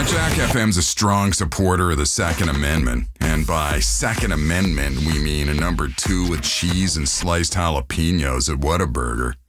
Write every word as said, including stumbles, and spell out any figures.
Jack F M's a strong supporter of the Second Amendment. And by Second Amendment, we mean a number two with cheese and sliced jalapenos at Whataburger.